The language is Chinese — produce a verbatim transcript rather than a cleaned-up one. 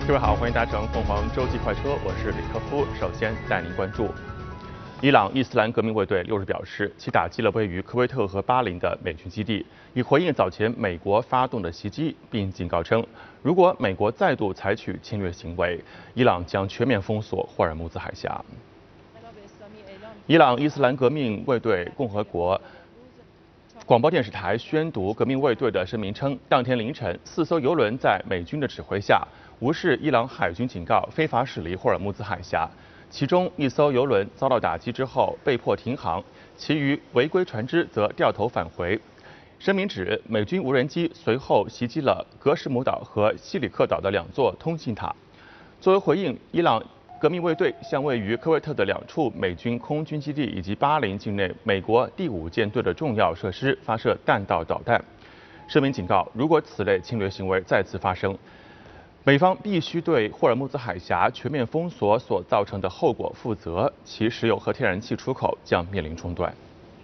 各位好，欢迎搭乘凤凰洲际快车，我是李科夫。首先带您关注，伊朗伊斯兰革命卫队六日表示，其打击了位于科威特和巴林的美军基地，以回应早前美国发动的袭击，并警告称，如果美国再度采取侵略行为，伊朗将全面封锁霍尔木兹海峡。伊朗伊斯兰革命卫队共和国广播电视台宣读革命卫队的声明称，当天凌晨，四艘油轮在美军的指挥下，无视伊朗海军警告，非法驶离霍尔木兹海峡。其中一艘油轮遭到打击之后被迫停航，其余违规船只则掉头返回。声明指，美军无人机随后袭击了格什姆岛和西里克岛的两座通信塔。作为回应，伊朗革命卫队向位于科威特的两处美军空军基地以及巴林境内美国第五舰队的重要设施发射弹道导弹。声明警告，如果此类侵略行为再次发生，美方必须对霍尔木兹海峡全面封锁所造成的后果负责，其石油和天然气出口将面临中断。